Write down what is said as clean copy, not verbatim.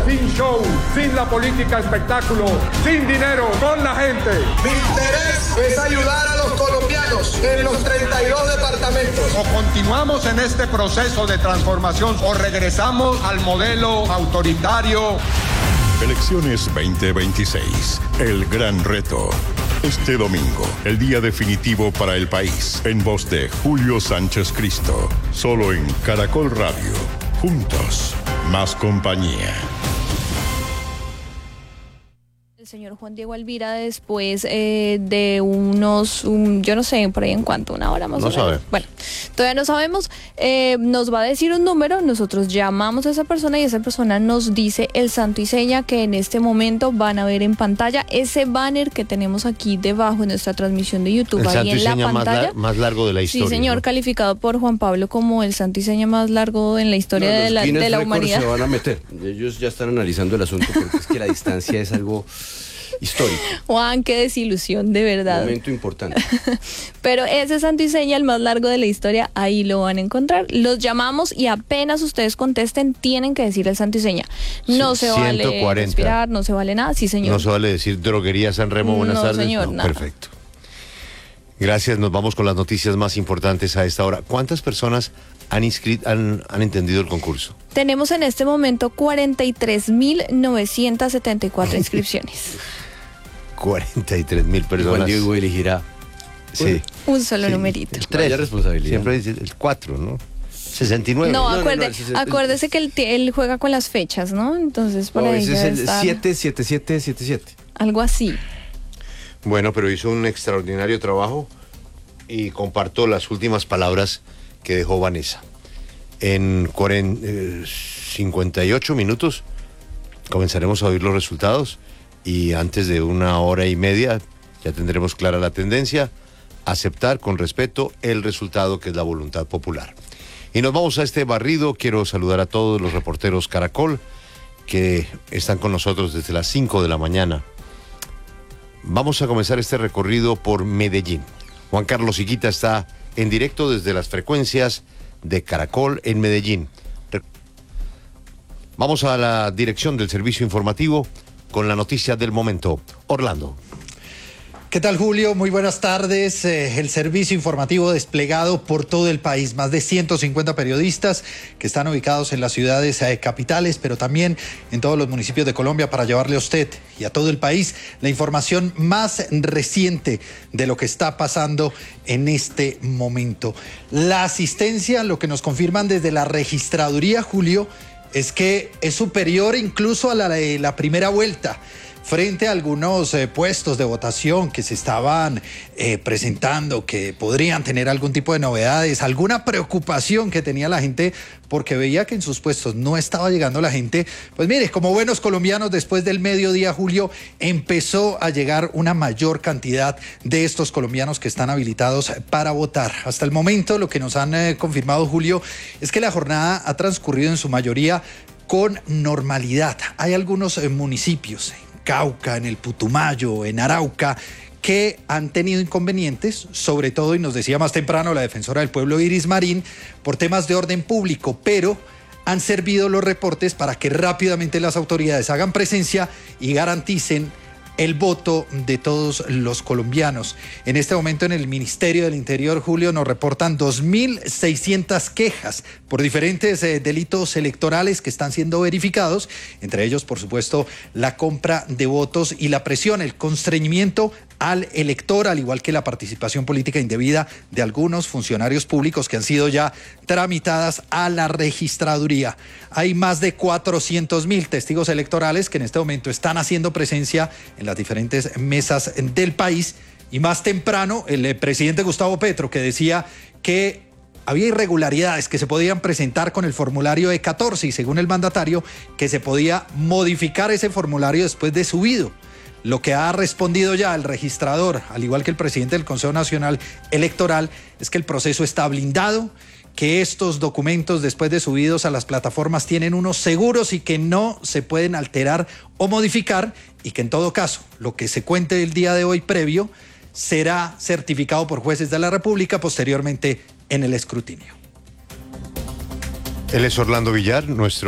sin show, sin la política espectáculo, sin dinero, con la gente. Mi interés es ayudar a los colombianos en los 32 departamentos. O continuamos en este proceso de transformación o regresamos al modelo autoritario. Elecciones 2026, el gran reto. Este domingo, el día definitivo para el país, en voz de Julio Sánchez Cristo, solo en Caracol Radio. Juntos, más compañía. El señor Juan Diego Alvira, después de unos, yo no sé, por ahí en cuánto, una hora más o menos. No sabe. Bueno, todavía no sabemos, nos va a decir un número, nosotros llamamos a esa persona y esa persona nos dice el santo y seña que en este momento van a ver en pantalla ese banner que tenemos aquí debajo en nuestra transmisión de YouTube, ahí en la pantalla. Más largo de la historia. Sí, señor, ¿no? Calificado por Juan Pablo como el santo y seña más largo en la historia de la humanidad. Se van a meter, ellos ya están analizando el asunto porque es que la distancia es algo histórico. Juan, qué desilusión, de verdad. Momento importante. Pero ese santo y seña, el más largo de la historia, ahí lo van a encontrar. Los llamamos y apenas ustedes contesten, tienen que decir el santo y seña. No se 140. vale respirar, no se vale nada. Sí, señor. No se vale decir droguería San Remo, buenas tardes. Señor, no, nada. Perfecto. Gracias, nos vamos con las noticias más importantes a esta hora. ¿Cuántas personas han entendido el concurso? Tenemos en este momento 43.974 inscripciones. 43.000 personas. Juan Diego elegirá Sí. Un solo numerito. El 3. Responsabilidad. Siempre dice el 4, ¿no? 69. No, acuérdese que él juega con las fechas, ¿no? Entonces por ahí ese es el debe estar 77777. algo así. Bueno, pero hizo un extraordinario trabajo y comparto las últimas palabras que dejó Vanessa. En 58 minutos comenzaremos a oír los resultados y antes de una hora y media ya tendremos clara la tendencia, aceptar con respeto el resultado que es la voluntad popular. Y nos vamos a este barrido. Quiero saludar a todos los reporteros Caracol que están con nosotros desde las 5 de la mañana. Vamos a comenzar este recorrido por Medellín. Juan Carlos Higuita está en directo desde las frecuencias de Caracol en Medellín. Vamos a la dirección del servicio informativo con la noticia del momento. Orlando. ¿Qué tal, Julio? Muy buenas tardes. El servicio informativo desplegado por todo el país. Más de 150 periodistas que están ubicados en las ciudades capitales, pero también en todos los municipios de Colombia para llevarle a usted y a todo el país la información más reciente de lo que está pasando en este momento. La asistencia, lo que nos confirman desde la registraduría, Julio, es que es superior incluso a la de la primera vuelta. Frente a algunos puestos de votación que se estaban presentando, que podrían tener algún tipo de novedades, alguna preocupación que tenía la gente porque veía que en sus puestos no estaba llegando la gente, pues mire, como buenos colombianos, después del mediodía, Julio, empezó a llegar una mayor cantidad de estos colombianos que están habilitados para votar. Hasta el momento, lo que nos han confirmado, Julio, es que la jornada ha transcurrido en su mayoría con normalidad. Hay algunos municipios, Cauca, en el Putumayo, en Arauca, que han tenido inconvenientes, sobre todo, y nos decía más temprano la defensora del pueblo Iris Marín, por temas de orden público, pero han servido los reportes para que rápidamente las autoridades hagan presencia y garanticen el voto de todos los colombianos. En este momento en el Ministerio del Interior, Julio, nos reportan 2.600 quejas por diferentes delitos electorales que están siendo verificados, entre ellos, por supuesto, la compra de votos y la presión, el constreñimiento al elector, al igual que la participación política indebida de algunos funcionarios públicos que han sido ya tramitadas a la registraduría. Hay más de 400.000 testigos electorales que en este momento están haciendo presencia en las diferentes mesas del país. Y más temprano, el presidente Gustavo Petro, que decía que había irregularidades que se podían presentar con el formulario E14 y según el mandatario, que se podía modificar ese formulario después de subido. Lo que ha respondido ya el registrador, al igual que el presidente del Consejo Nacional Electoral, es que el proceso está blindado, que estos documentos después de subidos a las plataformas tienen unos seguros y que no se pueden alterar o modificar y que en todo caso lo que se cuente el día de hoy previo será certificado por jueces de la República posteriormente en el escrutinio. Él es Orlando Villar, nuestro